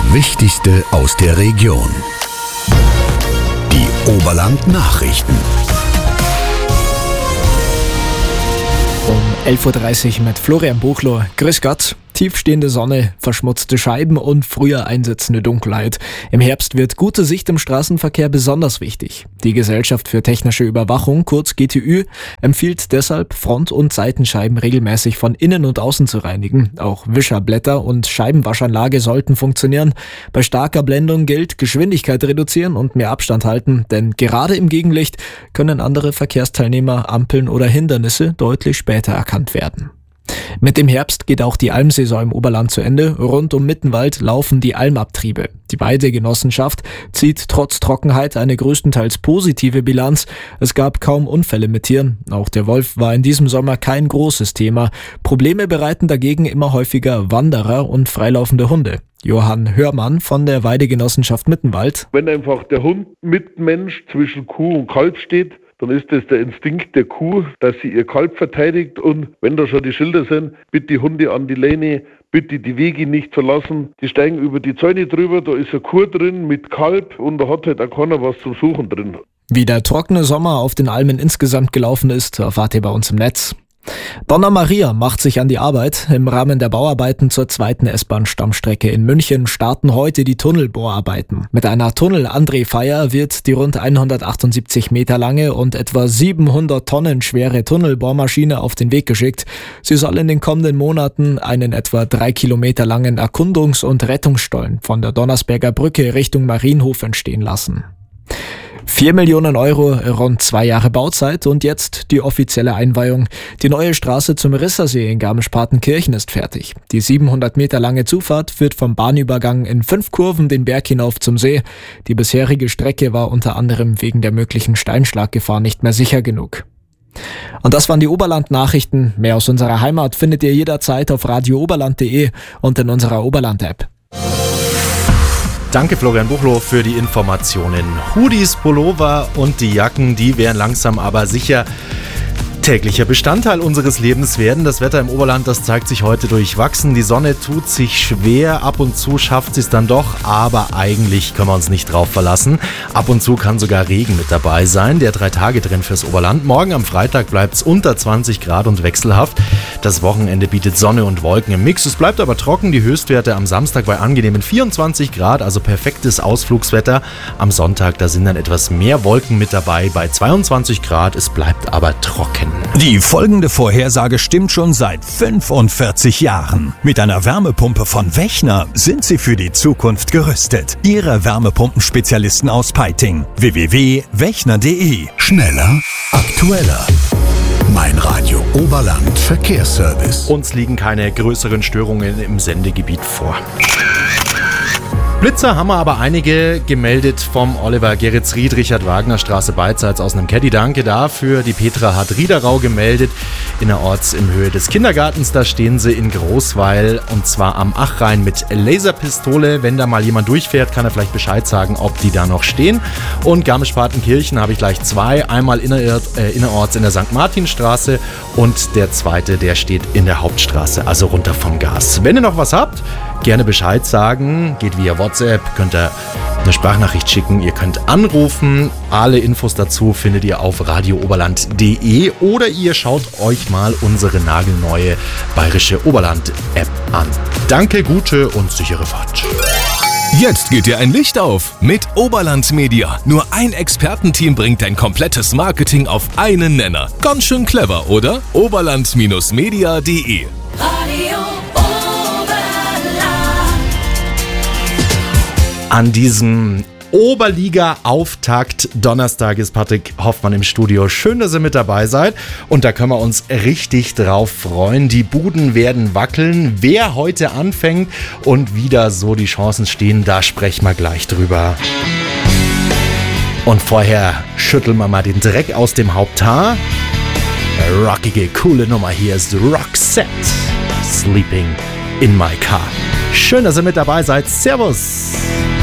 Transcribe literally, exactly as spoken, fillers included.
Das Wichtigste aus der Region. Die Oberland-Nachrichten. Um elf Uhr dreißig mit Florian Buchlo. Grüß Gott. Tiefstehende Sonne, verschmutzte Scheiben und früher einsetzende Dunkelheit. Im Herbst wird gute Sicht im Straßenverkehr besonders wichtig. Die Gesellschaft für technische Überwachung, kurz G T Ü, empfiehlt deshalb, Front- und Seitenscheiben regelmäßig von innen und außen zu reinigen. Auch Wischerblätter und Scheibenwaschanlage sollten funktionieren. Bei starker Blendung gilt, Geschwindigkeit reduzieren und mehr Abstand halten, denn gerade im Gegenlicht können andere Verkehrsteilnehmer, Ampeln oder Hindernisse deutlich später erkannt werden. Mit dem Herbst geht auch die Almsaison im Oberland zu Ende. Rund um Mittenwald laufen die Almabtriebe. Die Weidegenossenschaft zieht trotz Trockenheit eine größtenteils positive Bilanz. Es gab kaum Unfälle mit Tieren. Auch der Wolf war in diesem Sommer kein großes Thema. Probleme bereiten dagegen immer häufiger Wanderer und freilaufende Hunde. Johann Hörmann von der Weidegenossenschaft Mittenwald. Wenn einfach der Hund mit Mensch zwischen Kuh und Kalb steht, dann ist das der Instinkt der Kuh, dass sie ihr Kalb verteidigt, und wenn da schon die Schilder sind, bitte die Hunde an die Leine, bitte die Wege nicht verlassen. Die steigen über die Zäune drüber, da ist eine Kuh drin mit Kalb und da hat halt auch keiner was zum Suchen drin. Wie der trockene Sommer auf den Almen insgesamt gelaufen ist, erfahrt ihr bei uns im Netz. Donna Maria macht sich an die Arbeit. Im Rahmen der Bauarbeiten zur zweiten S-Bahn-Stammstrecke in München starten heute die Tunnelbohrarbeiten. Mit einer Tunnel-André-Feier wird die rund hundertachtundsiebzig Meter lange und etwa siebenhundert Tonnen schwere Tunnelbohrmaschine auf den Weg geschickt. Sie soll in den kommenden Monaten einen etwa drei Kilometer langen Erkundungs- und Rettungsstollen von der Donnersberger Brücke Richtung Marienhof entstehen lassen. Vier Millionen Euro, rund zwei Jahre Bauzeit und jetzt die offizielle Einweihung. Die neue Straße zum Rissersee in Garmisch-Partenkirchen ist fertig. Die siebenhundert Meter lange Zufahrt führt vom Bahnübergang in fünf Kurven den Berg hinauf zum See. Die bisherige Strecke war unter anderem wegen der möglichen Steinschlaggefahr nicht mehr sicher genug. Und das waren die Oberland-Nachrichten. Mehr aus unserer Heimat findet ihr jederzeit auf radio oberland punkt de und in unserer Oberland-App. Danke Florian Buchlo für die Informationen. Hoodies, Pullover und die Jacken, die werden langsam aber sicher täglicher Bestandteil unseres Lebens werden. Das Wetter im Oberland, das zeigt sich heute durchwachsen. Die Sonne tut sich schwer, ab und zu schafft sie es dann doch, aber eigentlich können wir uns nicht drauf verlassen. Ab und zu kann sogar Regen mit dabei sein. Der Drei-Tage-Trend fürs Oberland. Morgen am Freitag bleibt es unter zwanzig Grad und wechselhaft. Das Wochenende bietet Sonne und Wolken im Mix. Es bleibt aber trocken. Die Höchstwerte am Samstag bei angenehmen vierundzwanzig Grad, also perfektes Ausflugswetter. Am Sonntag, da sind dann etwas mehr Wolken mit dabei bei zweiundzwanzig Grad. Es bleibt aber trocken. Die folgende Vorhersage stimmt schon seit fünfundvierzig Jahren. Mit einer Wärmepumpe von Wechner sind Sie für die Zukunft gerüstet. Ihre Wärmepumpenspezialisten aus Peiting. w w w punkt wechner punkt de. Schneller, aktueller. Mein Radio Oberland Verkehrsservice. Uns liegen keine größeren Störungen im Sendegebiet vor. Blitzer haben wir aber einige gemeldet vom Oliver Geretsried, Richard-Wagner-Straße beidseits aus einem Caddy. Danke dafür. Die Petra hat Riederau gemeldet, innerorts in Höhe des Kindergartens. Da stehen sie in Großweil und zwar am Achrhein mit Laserpistole. Wenn da mal jemand durchfährt, kann er vielleicht Bescheid sagen, ob die da noch stehen. Und Garmisch-Partenkirchen habe ich gleich zwei. Einmal innerorts, äh, innerorts in der Sankt Martinstraße und der zweite, der steht in der Hauptstraße, also runter vom Gas. Wenn ihr noch was habt, gerne Bescheid sagen. Geht via WhatsApp, könnt ihr eine Sprachnachricht schicken, ihr könnt anrufen. Alle Infos dazu findet ihr auf radio oberland punkt de oder ihr schaut euch mal unsere nagelneue Bayerische Oberland-App an. Danke, gute und sichere Fahrt. Jetzt geht dir ein Licht auf mit Oberland Media. Nur ein Expertenteam bringt dein komplettes Marketing auf einen Nenner. Ganz schön clever, oder? oberland Media punkt de. Radio An diesem Oberliga-Auftakt Donnerstag ist Patrick Hoffmann im Studio. Schön, dass ihr mit dabei seid. Und da können wir uns richtig drauf freuen. Die Buden werden wackeln. Wer heute anfängt und wieder so die Chancen stehen, da sprechen wir gleich drüber. Und vorher schütteln wir mal den Dreck aus dem Haupthaar. Rockige, coole Nummer. Hier ist Roxette. Sleeping in my car. Schön, dass ihr mit dabei seid. Servus.